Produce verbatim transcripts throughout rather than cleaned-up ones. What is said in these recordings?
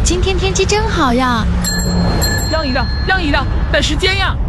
今天天气真好呀！ 让一让，让一让，赶时间呀！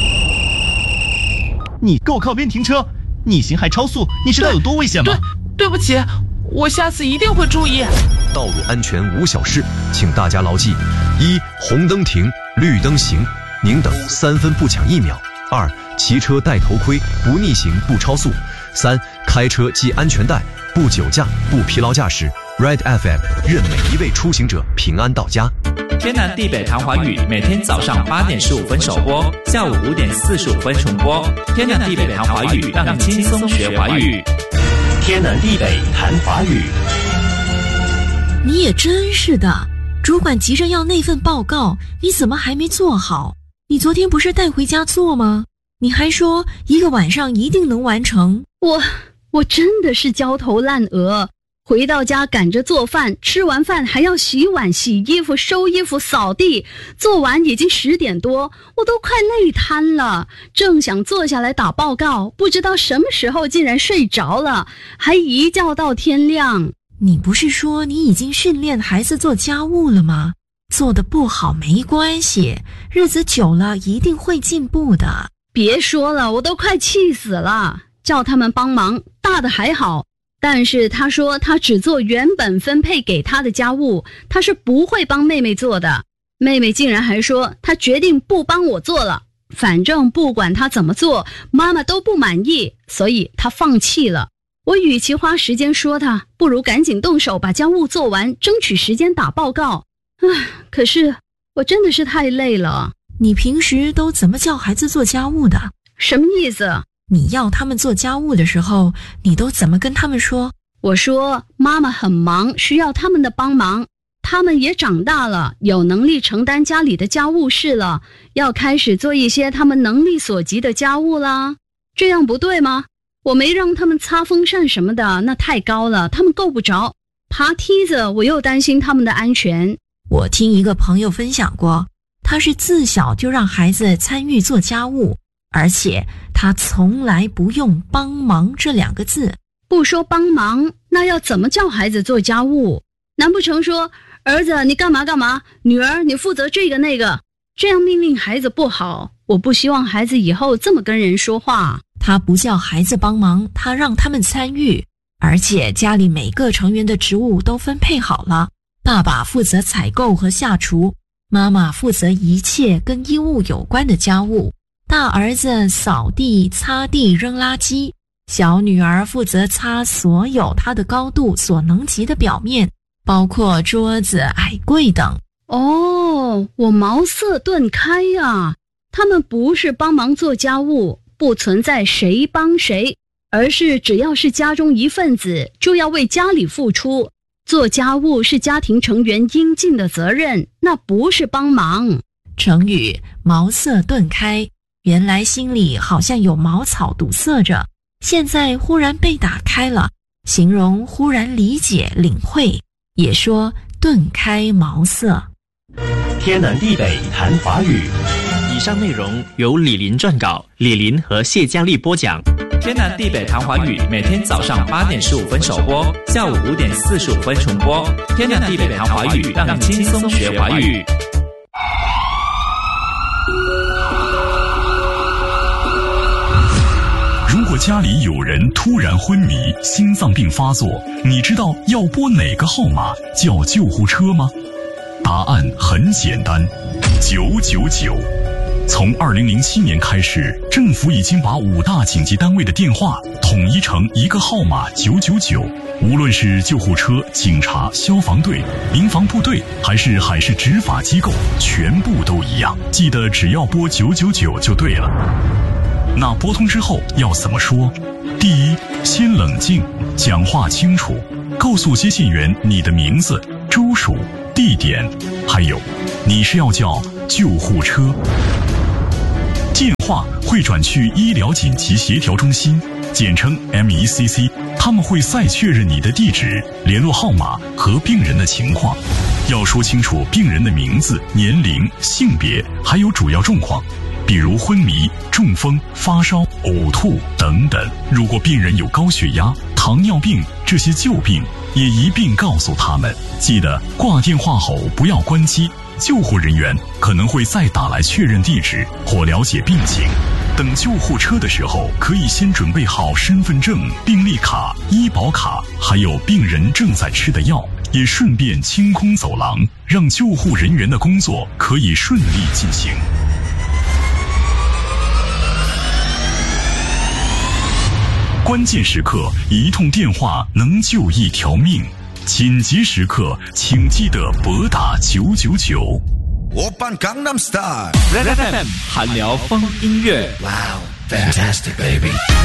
你给我靠边停车！逆行还超速，你知道有多危险吗？ 对，对不起，我下次一定会注意。 道路安全无小事，请大家牢记：一、红灯停，绿灯行，宁等三分不抢一秒；二、骑车戴头盔，不逆行不超速；三、开车系安全带，不酒驾不疲劳驾驶。Red F M 愿每一位出行者平安到家。 天南地北谈华语，每天早上八点十五分首播，下午五点四十五分重播。天南地北谈华语，让你轻松学华语。 天南地北谈华语。 你也真是的，主管急着要那份报告，你怎么还没做好？你昨天不是带回家做吗？你还说一个晚上一定能完成。 我我真的是焦头烂额，回到家赶着做饭，吃完饭还要洗碗、洗衣服、收衣服、扫地，做完已经十点多，我都快累瘫了。正想坐下来打报告，不知道什么时候竟然睡着了，还一觉到天亮。 你不是说你已经训练孩子做家务了吗？做得不好没关系，日子久了一定会进步的。 别说了，我都快气死了。叫他们帮忙，大的还好，但是他说他只做原本分配给他的家务，他是不会帮妹妹做的。妹妹竟然还说他决定不帮我做了，反正不管他怎么做，妈妈都不满意，所以他放弃了。我与其花时间说他，不如赶紧动手把家务做完，争取时间打报告。唉，可是我真的是太累了。 你平时都怎么叫孩子做家务的？ 什么意思？ 你要他们做家务的时候，你都怎么跟他们说？ 我说妈妈很忙，需要他们的帮忙，他们也长大了，有能力承担家里的家务事了，要开始做一些他们能力所及的家务啦。这样不对吗？我没让他们擦风扇什么的，那太高了，他们够不着。爬梯子我又担心他们的安全。 我听一个朋友分享过，他是自小就让孩子参与做家务，而且他从来不用帮忙这两个字。 不说帮忙，那要怎么叫孩子做家务？难不成说儿子你干嘛干嘛，女儿你负责这个那个，这样命令孩子不好。我不希望孩子以后这么跟人说话。 他不叫孩子帮忙，他让他们参与，而且家里每个成员的职务都分配好了。爸爸负责采购和下厨，妈妈负责一切跟衣物有关的家务。大儿子扫地、擦地、扔垃圾，小女儿负责擦所有她的高度所能及的表面，包括桌子、矮柜等。 哦，我茅塞顿开呀！他们不是帮忙做家务，不存在谁帮谁，而是只要是家中一份子，就要为家里付出。做家务是家庭成员应尽的责任，那不是帮忙。 成语茅塞顿开，原来心里好像有茅草堵塞着，现在忽然被打开了，形容忽然理解领会，也说顿开茅塞。 天南地北谈华语。 以上内容由李林撰稿，李林和谢佳丽播讲。天南地北谈华语，每天早上八点十五分首播，下午五点四十五分重播。天南地北谈华语，让你轻松学华语。 如果家里有人突然昏迷，心脏病发作，你知道要拨哪个号码叫救护车吗？答案很简单，九九九。从二零零七年开始，政府已经把五大紧急单位的电话统一成一个号码九九九。无论是救护车、警察、消防队、民防部队，还是海事执法机构，全部都一样。记得只要拨九九九就对了。那拨通之后要怎么说？第一，先冷静，讲话清楚，告诉接线员你的名字、州属、地点，还有你是要叫救护车。电话会转去医疗紧急协调中心，简称 M E C C， 他们会再确认你的地址、联络号码和病人的情况，要说清楚病人的名字、年龄、性别，还有主要状况，比如昏迷、中风、发烧、呕吐等等。如果病人有高血压、糖尿病这些旧病， 也一并告诉他们，记得挂电话后不要关机，救护人员可能会再打来确认地址或了解病情。等救护车的时候，可以先准备好身份证、病历卡、医保卡，还有病人正在吃的药，也顺便清空走廊，让救护人员的工作可以顺利进行。关键时刻，一通电话能救一条命。紧急时刻，请记得拨打九九九。 오빤 강남스타일 Red F M 韩聊风音乐。 Wow, fantastic baby.